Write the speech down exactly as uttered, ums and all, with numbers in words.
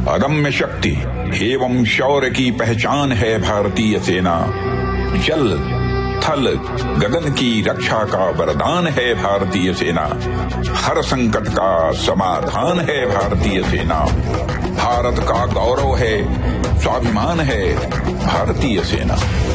अदम्य शक्ति एवं शौर्य की पहचान है भारतीय सेना। जल थल गगन की रक्षा का वरदान है भारतीय सेना। हर संकट का समाधान है भारतीय सेना। भारत का गौरव है, स्वाभिमान है भारतीय सेना।